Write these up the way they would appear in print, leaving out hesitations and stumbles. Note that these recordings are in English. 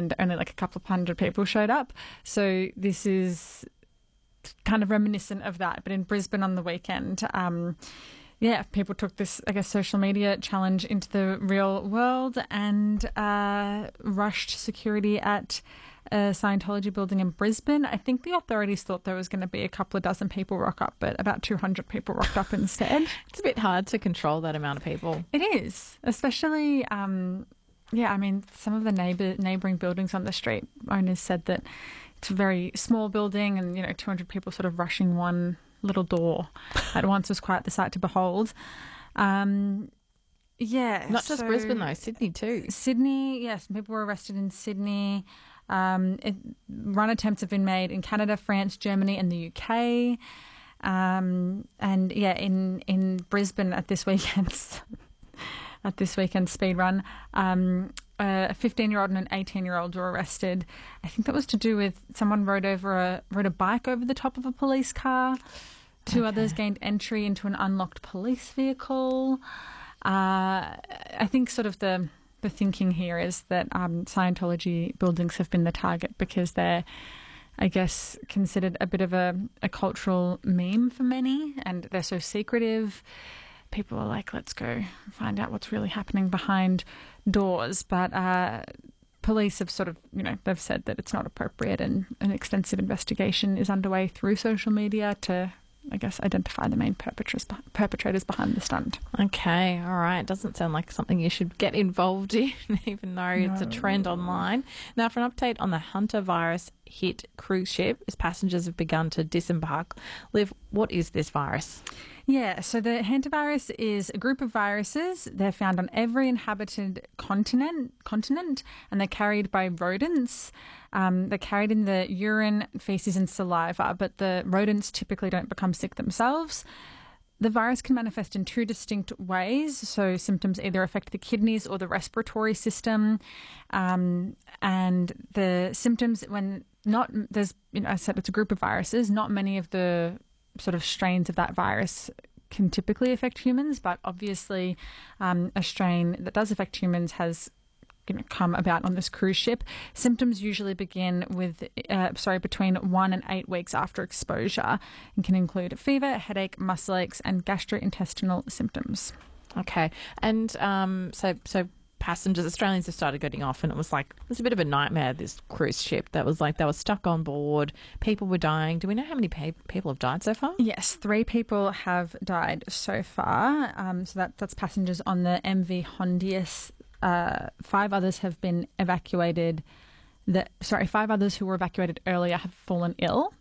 and only like a couple of hundred people showed up. So this is kind of reminiscent of that. But in Brisbane on the weekend, people took this, I guess, social media challenge into the real world and rushed security at a Scientology building in Brisbane. I think the authorities thought there was going to be a couple of dozen people rock up, but about 200 people rocked up instead. It's a bit hard to control that amount of people. It is, especially, some of the neighbouring buildings on the street owners said that it's a very small building and, 200 people sort of rushing one little door at once was quite the sight to behold. Not just Brisbane though, Sydney too. Sydney, yes, people were arrested in Sydney. Run attempts have been made in Canada, France, Germany, and the UK. In Brisbane at this weekend's speed run, a 15-year-old and an 18-year-old were arrested. I think that was to do with someone rode a bike over the top of a police car. Two others gained entry into an unlocked police vehicle. I think sort of the thinking here is that Scientology buildings have been the target because they're, I guess, considered a bit of a cultural meme for many, and they're so secretive. People are like, let's go find out what's really happening behind doors. But police have sort of, they've said that it's not appropriate, and an extensive investigation is underway through social media to, I guess, identify the main perpetrators behind the stunt. Okay, all right. Doesn't sound like something you should get involved in, even though it's a trend online. Now, for an update on the Hunter virus hit cruise ship, as passengers have begun to disembark. Liv, what is this virus? Yeah, so the hantavirus is a group of viruses. They're found on every inhabited continent, and they're carried by rodents. They're carried in the urine, feces and saliva, but the rodents typically don't become sick themselves. The virus can manifest in two distinct ways. So symptoms either affect the kidneys or the respiratory system. And the symptoms I said it's a group of viruses. Not many of the sort of strains of that virus can typically affect humans, but obviously a strain that does affect humans has come about on this cruise ship. Symptoms usually begin with between 1 and 8 weeks after exposure and can include fever, headache, muscle aches and gastrointestinal symptoms. Okay. And so passengers, Australians have started getting off, and it was a bit of a nightmare, this cruise ship. That was like they were stuck on board. People were dying. Do we know how many people have died so far? Yes, 3 people have died so far. So that's passengers on the MV Hondius. 5 others have been evacuated. 5 others who were evacuated earlier have fallen ill.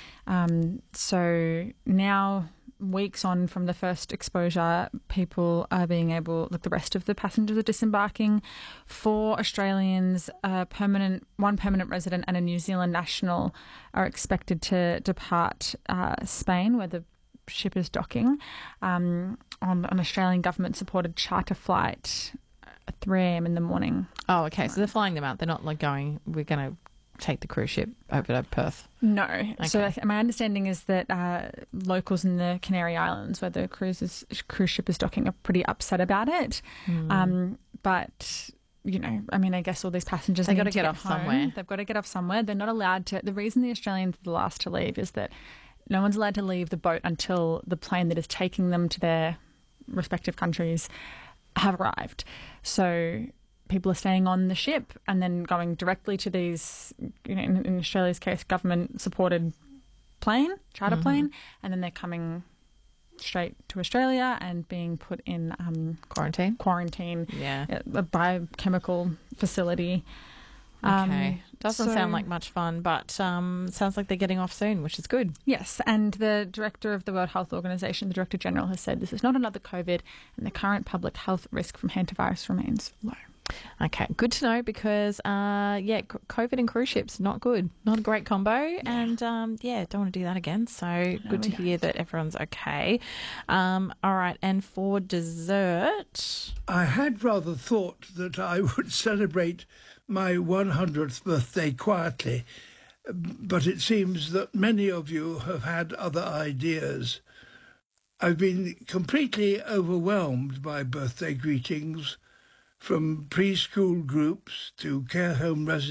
So now, weeks on from the first exposure, people are being able, the rest of the passengers are disembarking. 4 Australians, one permanent resident and a New Zealand national are expected to depart Spain, where the ship is docking, on an Australian government-supported charter flight at 3 a.m. in the morning. Oh, okay. So they're flying them out. They're not going, we're going to take the cruise ship over to Perth. No. Okay. So my understanding is that locals in the Canary Islands, where the cruise ship is docking, are pretty upset about it. But I guess all these passengers They've got to get off somewhere. They've got to get off somewhere. They're not allowed to. The reason the Australians are the last to leave is that no one's allowed to leave the boat until the plane that is taking them to their respective countries have arrived. So people are staying on the ship and then going directly to these, in Australia's case, government-supported charter plane, and then they're coming straight to Australia and being put in quarantine, a biochemical facility. Okay. Doesn't sound like much fun, but sounds like they're getting off soon, which is good. Yes, and the director of the World Health Organization, the Director General, has said this is not another COVID and the current public health risk from hantavirus remains low. Okay, good to know because, COVID and cruise ships, not good. Not a great combo. Yeah. And, don't want to do that again. So good to hear that everyone's okay. All right, and for dessert... I had rather thought that I would celebrate my 100th birthday quietly, but it seems that many of you have had other ideas. I've been completely overwhelmed by birthday greetings, from preschool groups to care home residents.